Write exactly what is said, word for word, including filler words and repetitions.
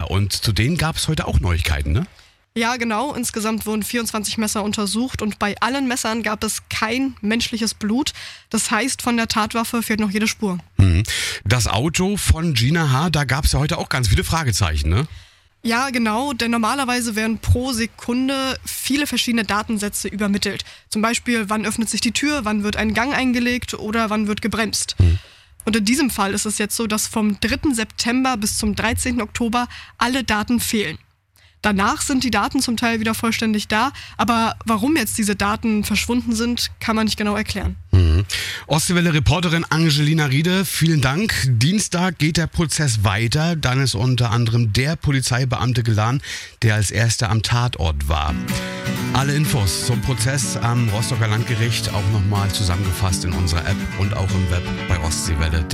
Und zu denen gab es heute auch Neuigkeiten, ne? Ja, genau. Insgesamt wurden vierundzwanzig Messer untersucht und bei allen Messern gab es kein menschliches Blut. Das heißt, von der Tatwaffe fehlt noch jede Spur. Mhm. Das Auto von Gina H., da gab es ja heute auch ganz viele Fragezeichen, ne? Ja, genau, denn normalerweise werden pro Sekunde viele verschiedene Datensätze übermittelt. Zum Beispiel, wann öffnet sich die Tür, wann wird ein Gang eingelegt oder wann wird gebremst. Mhm. Und in diesem Fall ist es jetzt so, dass vom dritten September bis zum dreizehnten Oktober alle Daten fehlen. Danach sind die Daten zum Teil wieder vollständig da, aber warum jetzt diese Daten verschwunden sind, kann man nicht genau erklären. Mhm. Ostseewelle-Reporterin Angelina Riede, vielen Dank. Dienstag geht der Prozess weiter. Dann ist unter anderem der Polizeibeamte geladen, der als erster am Tatort war. Alle Infos zum Prozess am Rostocker Landgericht auch nochmal zusammengefasst in unserer App und auch im Web bei Ostseewelle.